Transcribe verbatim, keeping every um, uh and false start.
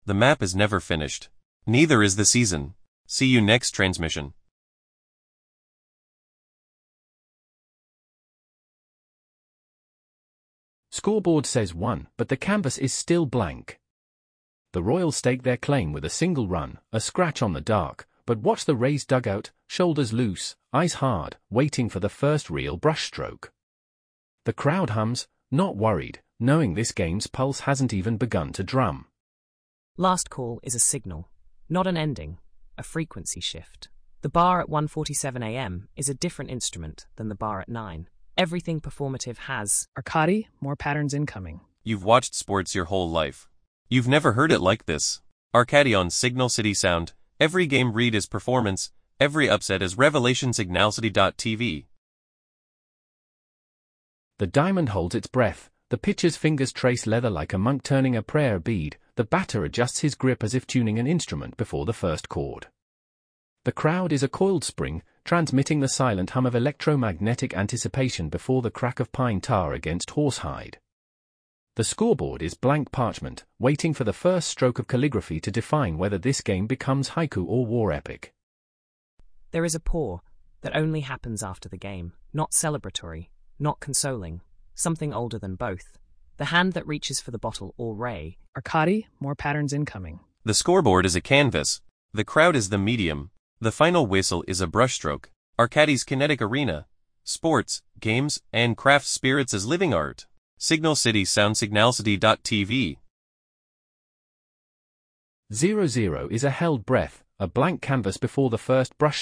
The map is never finished. Neither is the season. See you next transmission. Scoreboard says one, but the canvas is still blank. The Royals stake their claim with a single run, a scratch on the dark, but watch the Rays dugout, shoulders loose, eyes hard, waiting for the first real brushstroke. The crowd hums, not worried, knowing this game's pulse hasn't even begun to drum. Last call is a signal, not an ending, a frequency shift. The bar at one forty-seven a m is a different instrument than the bar at nine. Everything performative has Arcadi, more patterns incoming. You've watched sports your whole life. You've never heard it like this. Arcadi on Signal City Sound. Every game read is performance, every upset is revelation. Signal City dot T V. The diamond holds its breath, the pitcher's fingers trace leather like a monk turning a prayer bead, the batter adjusts his grip as if tuning an instrument before the first chord. The crowd is a coiled spring, transmitting the silent hum of electromagnetic anticipation before the crack of pine tar against horsehide. The scoreboard is blank parchment, waiting for the first stroke of calligraphy to define whether this game becomes haiku or war epic. There is a pour that only happens after the game, not celebratory, not consoling, something older than both. The hand that reaches for the bottle or ray. Arcadi, more patterns incoming. The scoreboard is a canvas. The crowd is the medium. The final whistle is a brushstroke. Arcadi's kinetic arena. Sports, games, and craft spirits as living art. Signal City Sound. Signal City dot T V. Zero zero is a held breath, a blank canvas before the first brush